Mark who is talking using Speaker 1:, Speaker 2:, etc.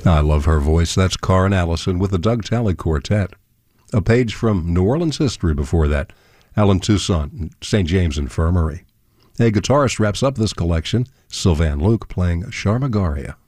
Speaker 1: I love her voice. That's Karen Allison with the Doug Talley Quartet. A page from New Orleans history before that. Alan Toussaint, St. James Infirmary. A guitarist wraps up this collection, Sylvan Luke playing Sharmagaria.